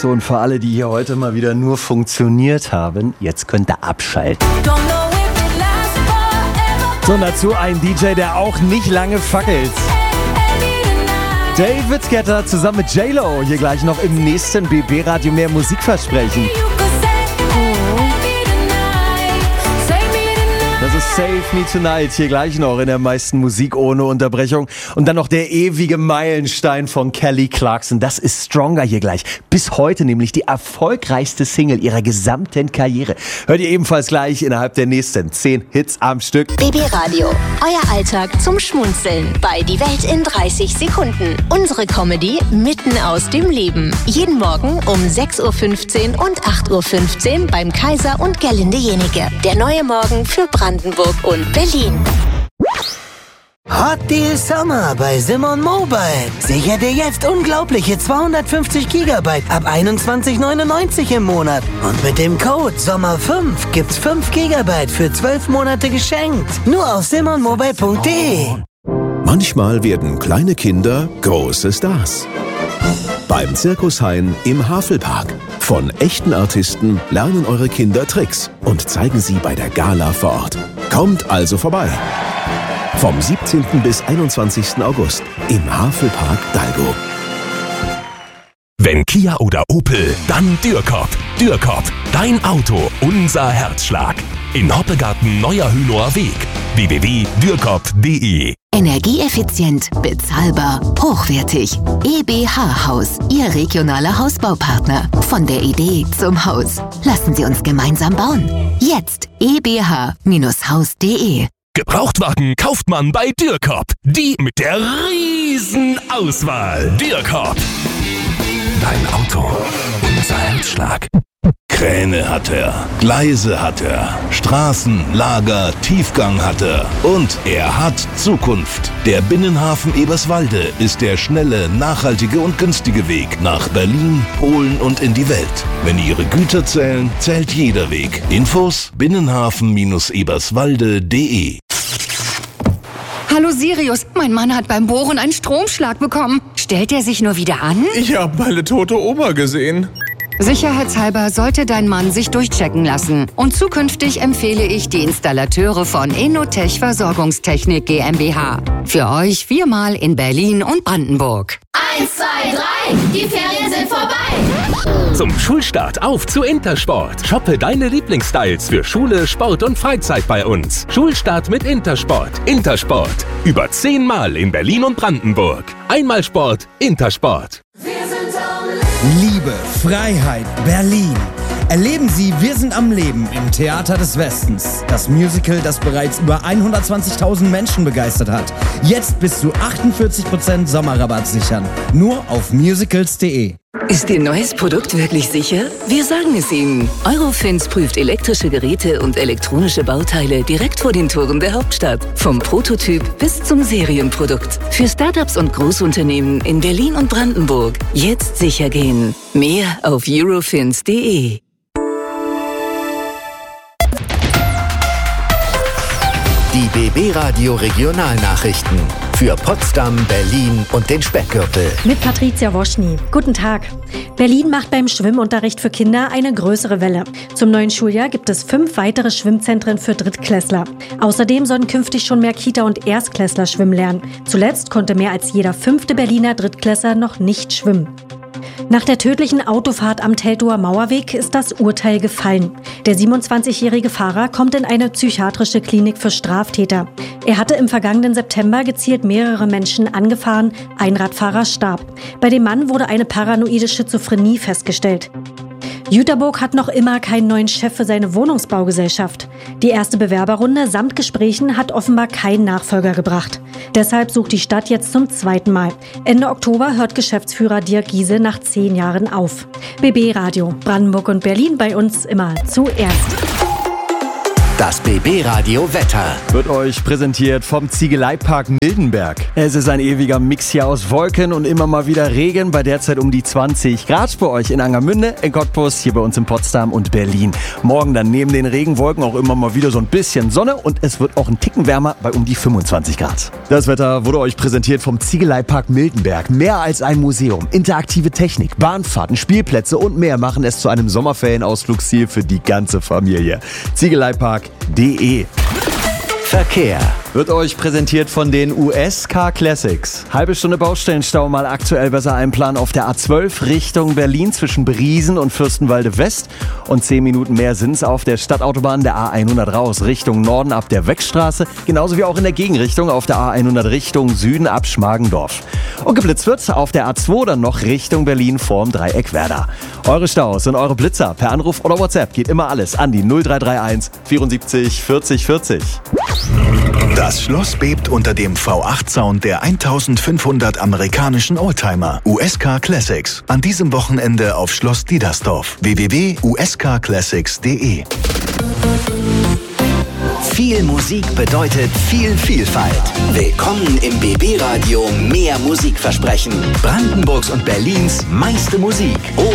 So, und für alle, die hier heute mal wieder nur funktioniert haben, jetzt könnt ihr abschalten. So, und dazu ein DJ, der auch nicht lange fackelt. David Guetta zusammen mit J-Lo. Hier gleich noch im nächsten BB-Radio mehr Musikversprechen. Das ist Save Me Tonight, hier gleich noch in der meisten Musik ohne Unterbrechung. Und dann noch der ewige Meilenstein von Kelly Clarkson. Das ist Stronger hier gleich. Bis heute nämlich die erfolgreichste Single ihrer gesamten Karriere. Hört ihr ebenfalls gleich innerhalb der nächsten 10 Hits am Stück. BB Radio, euer Alltag zum Schmunzeln bei Die Welt in 30 Sekunden. Unsere Comedy mitten aus dem Leben. Jeden Morgen um 6.15 Uhr und 8.15 Uhr beim Kaiser und Gerlinde Jenike. Der neue Morgen für Brandenburg und Berlin. Hot Deal Summer bei Simon Mobile. Sicher dir jetzt unglaubliche 250 GB ab 21,99 im Monat. Und mit dem Code SOMMER5 gibt's 5 GB für 12 Monate geschenkt. Nur auf simonmobile.de. Manchmal werden kleine Kinder große Stars. Beim Zirkushain im Havelpark. Von echten Artisten lernen eure Kinder Tricks und zeigen sie bei der Gala vor Ort. Kommt also vorbei. Vom 17. bis 21. August im Havelpark Dalgo. Wenn Kia oder Opel, dann Dürkop. Dürkop, dein Auto, unser Herzschlag. In Hoppegarten Neuer Hünower Weg. www.dürkop.de. Energieeffizient, bezahlbar, hochwertig. EBH Haus, Ihr regionaler Hausbaupartner. Von der Idee zum Haus. Lassen Sie uns gemeinsam bauen. Jetzt ebh-haus.de. Gebrauchtwagen kauft man bei Dürkop. Die mit der riesen Auswahl. Dürkop. Dein Auto, unser Herzschlag. Kräne hat er, Gleise hat er, Straßen, Lager, Tiefgang hat er und er hat Zukunft. Der Binnenhafen Eberswalde ist der schnelle, nachhaltige und günstige Weg nach Berlin, Polen und in die Welt. Wenn Ihre Güter zählen, zählt jeder Weg. Infos binnenhafen-eberswalde.de. Hallo Sirius, mein Mann hat beim Bohren einen Stromschlag bekommen. Stellt er sich nur wieder an? Ich habe meine tote Oma gesehen. Sicherheitshalber sollte dein Mann sich durchchecken lassen. Und zukünftig empfehle ich die Installateure von Enotech Versorgungstechnik GmbH. Für euch 4-mal in Berlin und Brandenburg. 1, 2, 3, die Ferien sind vorbei. Zum Schulstart auf zu Intersport. Shoppe deine Lieblingsstyles für Schule, Sport und Freizeit bei uns. Schulstart mit Intersport. Intersport. Über 10-mal in Berlin und Brandenburg. Einmal Sport, Intersport. Liebe, Freiheit, Berlin. Erleben Sie Wir sind am Leben im Theater des Westens. Das Musical, das bereits über 120.000 Menschen begeistert hat. Jetzt bis zu 48% Sommerrabatt sichern. Nur auf musicals.de. Ist Ihr neues Produkt wirklich sicher? Wir sagen es Ihnen. Eurofins prüft elektrische Geräte und elektronische Bauteile direkt vor den Toren der Hauptstadt. Vom Prototyp bis zum Serienprodukt. Für Startups und Großunternehmen in Berlin und Brandenburg. Jetzt sicher gehen. Mehr auf eurofins.de. Die BB Radio Regionalnachrichten für Potsdam, Berlin und den Speckgürtel. Mit Patricia Woschny. Guten Tag. Berlin macht beim Schwimmunterricht für Kinder eine größere Welle. Zum neuen Schuljahr gibt es 5 weitere Schwimmzentren für Drittklässler. Außerdem sollen künftig schon mehr Kita- und Erstklässler schwimmen lernen. Zuletzt konnte mehr als jeder 5. Berliner Drittklässler noch nicht schwimmen. Nach der tödlichen Autofahrt am Teltower Mauerweg ist das Urteil gefallen. Der 27-jährige Fahrer kommt in eine psychiatrische Klinik für Straftäter. Er hatte im vergangenen September gezielt mehrere Menschen angefahren, ein Radfahrer starb. Bei dem Mann wurde eine paranoide Schizophrenie festgestellt. Jüterburg hat noch immer keinen neuen Chef für seine Wohnungsbaugesellschaft. Die erste Bewerberrunde samt Gesprächen hat offenbar keinen Nachfolger gebracht. Deshalb sucht die Stadt jetzt zum 2. Mal. Ende Oktober hört Geschäftsführer Dirk Giese nach 10 Jahren auf. BB Radio, Brandenburg und Berlin bei uns immer zuerst. Das BB Radio Wetter wird euch präsentiert vom Ziegeleipark Mildenberg. Es ist ein ewiger Mix hier aus Wolken und immer mal wieder Regen, bei derzeit um die 20 Grad bei euch in Angermünde, in Cottbus, hier bei uns in Potsdam und Berlin. Morgen dann neben den Regenwolken auch immer mal wieder so ein bisschen Sonne und es wird auch ein Ticken wärmer bei um die 25 Grad. Das Wetter wurde euch präsentiert vom Ziegeleipark Mildenberg. Mehr als ein Museum, interaktive Technik, Bahnfahrten, Spielplätze und mehr machen es zu einem Sommerferienausflugsziel für die ganze Familie. Ziegeleipark.de. Verkehr wird euch präsentiert von den USK Classics. Halbe Stunde Baustellenstau mal aktuell besser einplanen auf der A12 Richtung Berlin zwischen Briesen und Fürstenwalde West. Und 10 Minuten mehr sind's auf der Stadtautobahn der A100 raus Richtung Norden ab der Weckstraße. Genauso wie auch in der Gegenrichtung auf der A100 Richtung Süden ab Schmargendorf. Und geblitzt wird's auf der A2 dann noch Richtung Berlin vorm Dreieck Werder. Eure Staus und eure Blitzer per Anruf oder WhatsApp geht immer alles an die 0331 74 40 40. Das Schloss bebt unter dem V8-Sound der 1500 amerikanischen Oldtimer. USK Classics. An diesem Wochenende auf Schloss Diedersdorf. www.uskclassics.de. Viel Musik bedeutet viel Vielfalt. Willkommen im BB Radio Mehr Musikversprechen. Brandenburgs und Berlins meiste Musik.